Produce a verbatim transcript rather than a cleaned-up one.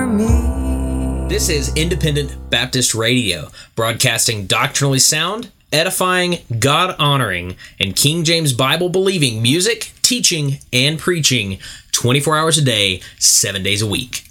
me. This is Independent Baptist Radio, broadcasting doctrinally sound, edifying, God-honoring, and King James Bible-believing music, teaching, and preaching twenty-four hours a day, seven days a week.